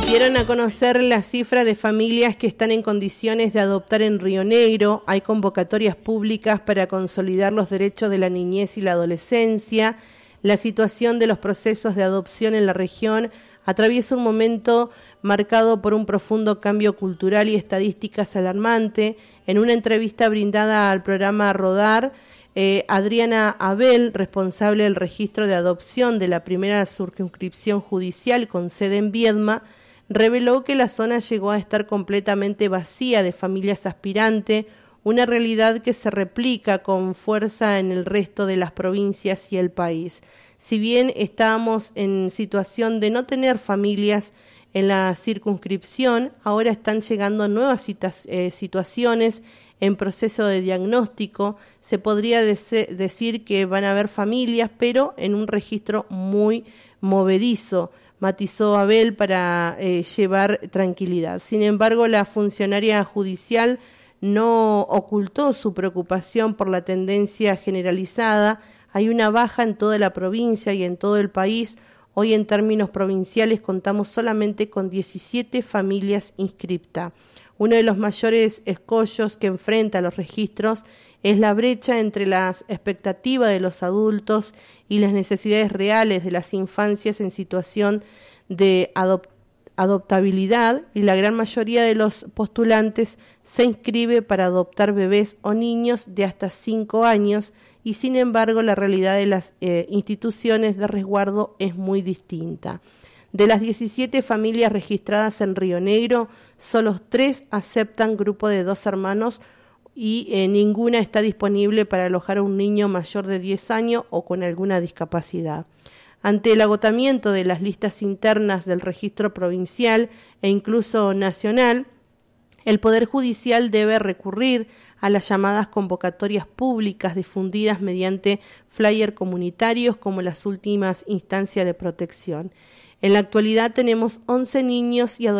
Dieron a conocer la cifra de familias que están en condiciones de adoptar en Río Negro. Hay convocatorias públicas para consolidar los derechos de la niñez y la adolescencia. La situación de los procesos de adopción en la región atraviesa un momento marcado por un profundo cambio cultural y estadísticas alarmante. En una entrevista brindada al programa Rodar, Adriana Abel, responsable del registro de adopción de la primera circunscripción judicial con sede en Viedma, reveló que la zona llegó a estar completamente vacía de familias aspirantes, una realidad que se replica con fuerza en el resto de las provincias y el país. Si bien estábamos en situación de no tener familias en la circunscripción, ahora están llegando nuevas situaciones en proceso de diagnóstico. Se podría decir que van a haber familias, pero en un registro muy movedizo, matizó Abel para llevar tranquilidad. Sin embargo, la funcionaria judicial no ocultó su preocupación por la tendencia generalizada. Hay una baja en toda la provincia y en todo el país. Hoy en términos provinciales contamos solamente con 17 familias inscriptas. Uno de los mayores escollos que enfrenta los registros es la brecha entre las expectativas de los adultos y las necesidades reales de las infancias en situación de adoptabilidad, y la gran mayoría de los postulantes se inscribe para adoptar bebés o niños de hasta 5 años, y sin embargo la realidad de las instituciones de resguardo es muy distinta. De las 17 familias registradas en Río Negro, solo 3 aceptan grupo de 2 hermanos y ninguna está disponible para alojar a un niño mayor de 10 años o con alguna discapacidad. Ante el agotamiento de las listas internas del registro provincial e incluso nacional, el Poder Judicial debe recurrir a las llamadas convocatorias públicas difundidas mediante flyer comunitarios como las últimas instancias de protección. En la actualidad tenemos 11 niños y adolescentes